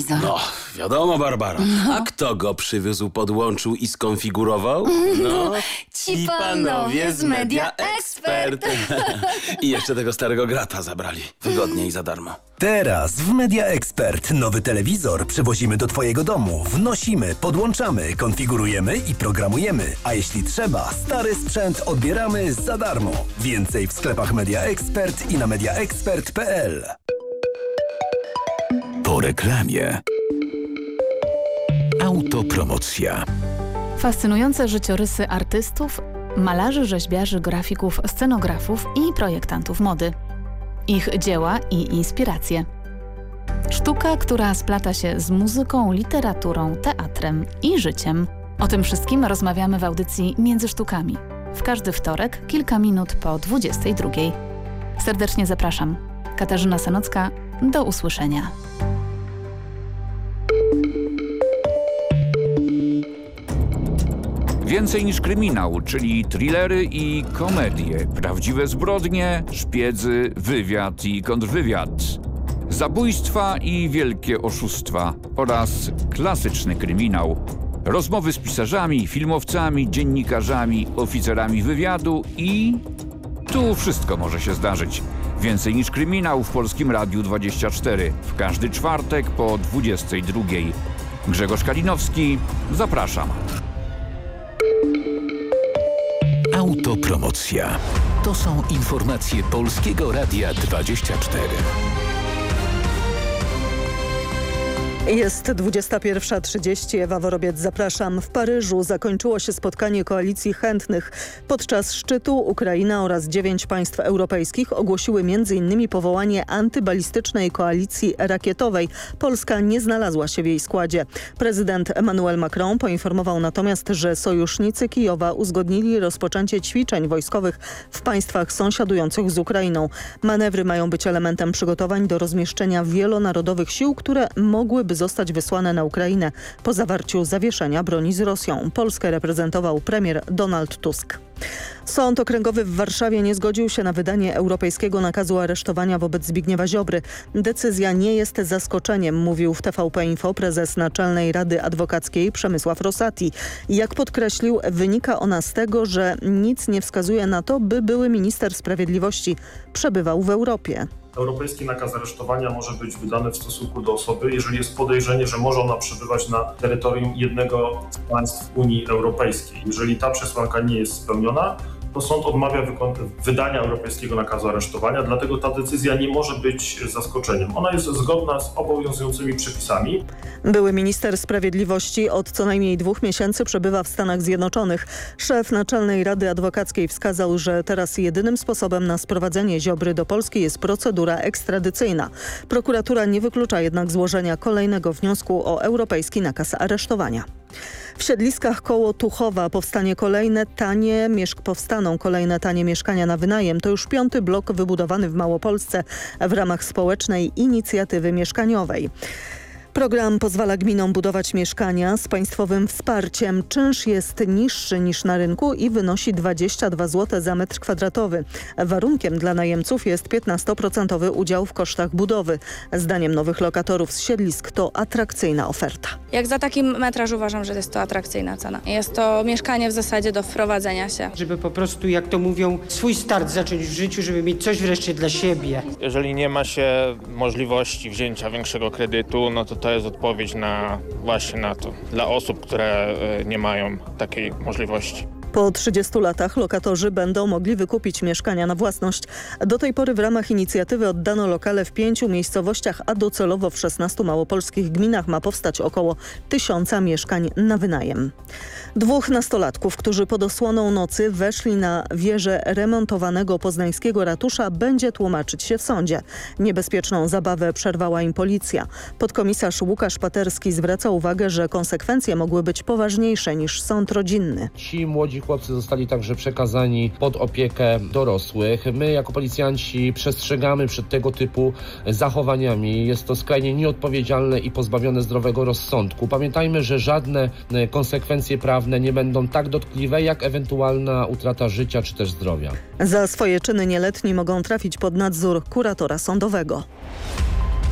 telewizor. No, wiadomo, Barbara. A kto go przywiózł, podłączył i skonfigurował? No, Ci panowie z Media Expert. I jeszcze tego starego grata zabrali. Wygodnie i za darmo. Teraz w Media Expert nowy telewizor przywozimy do Twojego domu. Wnosimy, podłączamy, konfigurujemy i programujemy. A jeśli trzeba, stary sprzęt odbieramy za darmo. Więcej w sklepach Media Expert i na mediaexpert.pl. Po reklamie. Autopromocja. Fascynujące życiorysy artystów, malarzy, rzeźbiarzy, grafików, scenografów i projektantów mody. Ich dzieła i inspiracje. Sztuka, która splata się z muzyką, literaturą, teatrem i życiem. O tym wszystkim rozmawiamy w audycji Między Sztukami. W każdy wtorek, kilka minut po 22. Serdecznie zapraszam. Katarzyna Sanocka, do usłyszenia. Więcej niż kryminał, czyli thrillery i komedie, prawdziwe zbrodnie, szpiedzy, wywiad i kontrwywiad, zabójstwa i wielkie oszustwa oraz klasyczny kryminał. Rozmowy z pisarzami, filmowcami, dziennikarzami, oficerami wywiadu i tu wszystko może się zdarzyć. Więcej niż kryminał w Polskim Radiu 24. W każdy czwartek po 22. Grzegorz Kalinowski, zapraszam. Autopromocja. To są informacje Polskiego Radia 24. Jest 21:30. Ewa Worobiec, zapraszam. W Paryżu zakończyło się spotkanie koalicji chętnych. Podczas szczytu Ukraina oraz 9 państw europejskich ogłosiły m.in. powołanie antybalistycznej koalicji rakietowej. Polska nie znalazła się w jej składzie. Prezydent Emmanuel Macron poinformował natomiast, że sojusznicy Kijowa uzgodnili rozpoczęcie ćwiczeń wojskowych w państwach sąsiadujących z Ukrainą. Manewry mają być elementem przygotowań do rozmieszczenia wielonarodowych sił, które mogłyby zostać wysłane na Ukrainę po zawarciu zawieszenia broni z Rosją. Polskę reprezentował premier Donald Tusk. Sąd Okręgowy w Warszawie nie zgodził się na wydanie europejskiego nakazu aresztowania wobec Zbigniewa Ziobry. Decyzja nie jest zaskoczeniem, mówił w TVP Info prezes Naczelnej Rady Adwokackiej Przemysław Rosati. Jak podkreślił, wynika ona z tego, że nic nie wskazuje na to, by były minister sprawiedliwości przebywał w Europie. Europejski nakaz aresztowania może być wydany w stosunku do osoby, jeżeli jest podejrzenie, że może ona przebywać na terytorium jednego z państw Unii Europejskiej. Jeżeli ta przesłanka nie jest spełniona, to sąd odmawia wydania europejskiego nakazu aresztowania, dlatego ta decyzja nie może być zaskoczeniem. Ona jest zgodna z obowiązującymi przepisami. Były minister sprawiedliwości od co najmniej 2 miesięcy przebywa w Stanach Zjednoczonych. Szef Naczelnej Rady Adwokackiej wskazał, że teraz jedynym sposobem na sprowadzenie Ziobry do Polski jest procedura ekstradycyjna. Prokuratura nie wyklucza jednak złożenia kolejnego wniosku o europejski nakaz aresztowania. W siedliskach koło Tuchowa powstaną kolejne tanie mieszkania na wynajem. To już 5. blok wybudowany w Małopolsce w ramach społecznej inicjatywy mieszkaniowej. Program pozwala gminom budować mieszkania z państwowym wsparciem. Czynsz jest niższy niż na rynku i wynosi 22 zł za metr kwadratowy. Warunkiem dla najemców jest 15% udział w kosztach budowy. Zdaniem nowych lokatorów z siedlisk to atrakcyjna oferta. Jak za taki metraż uważam, że jest to atrakcyjna cena. Jest to mieszkanie w zasadzie do wprowadzenia się. Żeby po prostu, jak to mówią, swój start zacząć w życiu, żeby mieć coś wreszcie dla siebie. Jeżeli nie ma się możliwości wzięcia większego kredytu, no to jest odpowiedź właśnie na to, dla osób, które nie mają takiej możliwości. Po 30 latach lokatorzy będą mogli wykupić mieszkania na własność. Do tej pory w ramach inicjatywy oddano lokale w 5 miejscowościach, a docelowo w 16 małopolskich gminach ma powstać około 1000 mieszkań na wynajem. 2 nastolatków, którzy pod osłoną nocy weszli na wieżę remontowanego poznańskiego ratusza, będzie tłumaczyć się w sądzie. Niebezpieczną zabawę przerwała im policja. Podkomisarz Łukasz Paterski zwraca uwagę, że konsekwencje mogły być poważniejsze niż sąd rodzinny. Ci młodzi chłopcy zostali także przekazani pod opiekę dorosłych. My jako policjanci przestrzegamy przed tego typu zachowaniami. Jest to skrajnie nieodpowiedzialne i pozbawione zdrowego rozsądku. Pamiętajmy, że żadne konsekwencje prawne nie będą tak dotkliwe jak ewentualna utrata życia czy też zdrowia. Za swoje czyny nieletni mogą trafić pod nadzór kuratora sądowego.